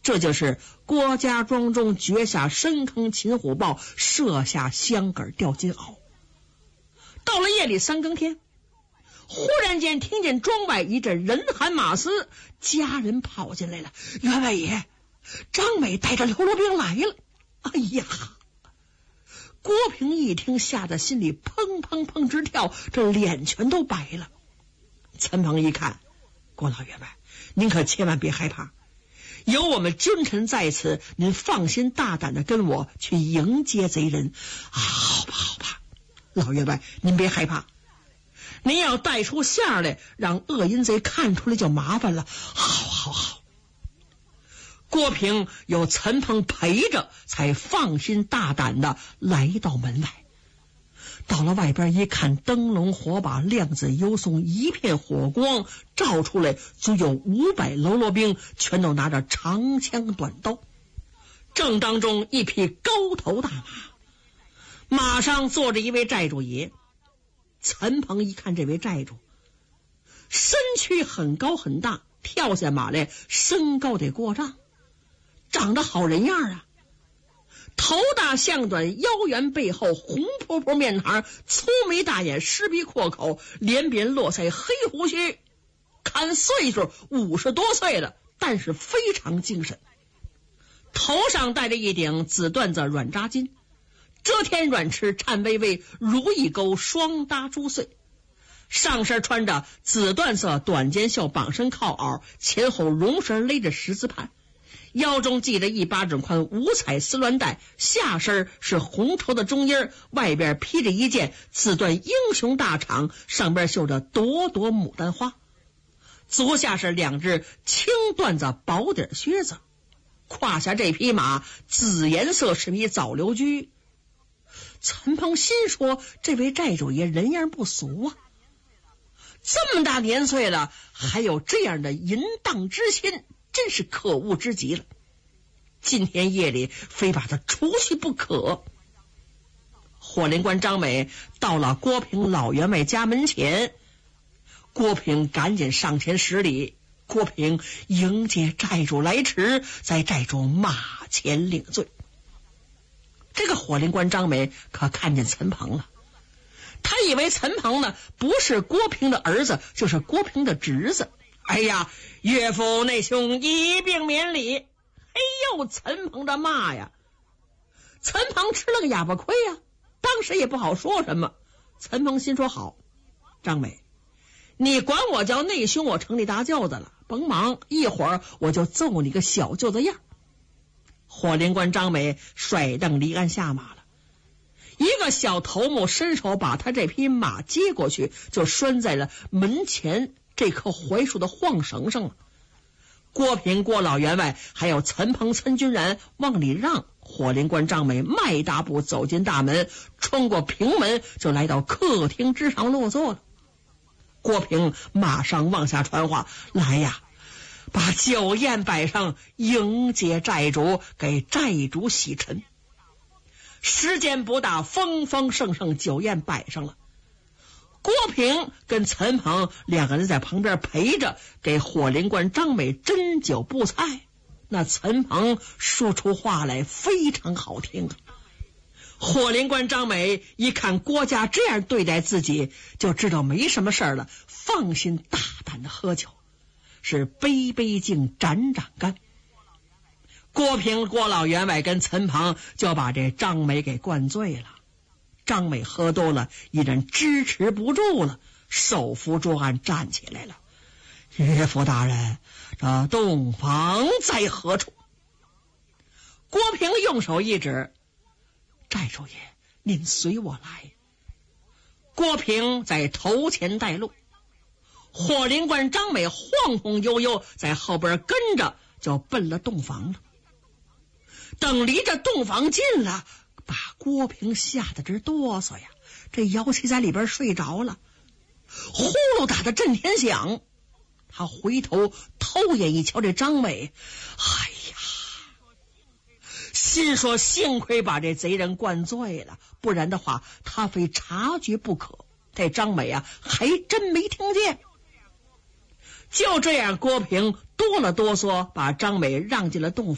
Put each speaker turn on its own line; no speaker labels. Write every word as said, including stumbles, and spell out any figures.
这就是郭家庄中掘下深坑擒虎豹，设下香杆吊金鳌。到了夜里三更天，忽然间听见庄外一阵人喊马嘶，家人跑进来了。员外爷，张美带着刘罗兵来了。哎呀！郭平一听，吓得心里砰砰砰直跳，这脸全都白了。陈鹏一看，郭老员外，您可千万别害怕，有我们君臣在此，您放心大胆的跟我去迎接贼人。啊，好吧好吧，老员外您别害怕，您要带出馅来，让恶淫贼看出来就麻烦了。好好好。郭平有陈鹏陪着，才放心大胆的来到门外。到了外边一看，灯笼火把亮子幽松，一片火光照出来，足有五百喽啰兵，全都拿着长枪短刀。正当中一匹高头大马，马上坐着一位寨主爷。陈鹏一看这位寨主身躯很高很大，跳下马来身高得过丈，长得好人样啊，头大项短，腰圆背厚，红扑扑面膛，粗眉大眼，湿鼻阔口，连边络腮，黑胡须，看岁数五十多岁了，但是非常精神。头上戴着一顶紫缎子软扎巾，遮天软翅颤巍巍，如意钩双搭珠穗。上身穿着紫缎色短肩袖绑身靠袄，前后绒绳勒着十字畔，腰中系着一巴掌宽五彩丝鸾带，下身是红绸的中衣，外边披着一件紫缎英雄大氅，上边绣着朵朵牡丹花，足下是两只青缎子薄底靴子，胯下这匹马紫颜色是匹枣流驹。陈鹏心说，这位寨主爷人样不俗啊，这么大年岁了还有这样的淫荡之心，真是可恶之极了。今天夜里非把他除去不可。火灵官张美到了郭平老员外家门前，郭平赶紧上前施礼。郭平迎接寨主来迟，在寨主马前领罪。这个火灵官张美可看见陈鹏了，他以为陈鹏呢不是郭平的儿子，就是郭平的侄子。哎呀，岳父内兄一并免礼。哎呦，陈鹏的骂呀！陈鹏吃了个哑巴亏呀、啊，当时也不好说什么。陈鹏心说好，张美，你管我叫内兄，我成你大舅子了，甭忙，一会儿我就揍你个小舅子样。火灵官张美甩蹬离鞍下马了，一个小头目伸手把他这匹马接过去，就拴在了门前这棵槐树的晃绳上了。郭平、郭老员外还有陈鹏、陈君然往里让，火灵官张美迈大步走进大门，穿过平门就来到客厅之上落座了。郭平马上往下传话，来呀，把酒宴摆上，迎接寨主，给寨主洗尘。时间不大，丰丰盛盛酒宴摆上了。郭平跟陈鹏两个人在旁边陪着，给火灵官张美斟酒布菜。那陈鹏说出话来非常好听啊。火灵官张美一看郭家这样对待自己，就知道没什么事了，放心大胆的喝酒，是杯杯敬，盏盏干。郭平、郭老员外跟陈鹏就把这张美给灌醉了。张美喝多了，一人支持不住了，手扶桌案站起来了。岳父大人，这洞房在何处？郭平用手一指，寨主爷，您随我来。郭平在头前带路，火灵官张美晃晃悠悠在后边跟着，就奔了洞房了。等离着洞房近了，把郭平吓得直哆嗦呀，这姚七在里边睡着了，呼噜打得震天响。他回头偷眼一瞧这张美，哎呀，心说幸亏把这贼人灌醉了，不然的话他非察觉不可。这张美啊还真没听见。就这样，郭平哆了哆嗦，把张美让进了洞房。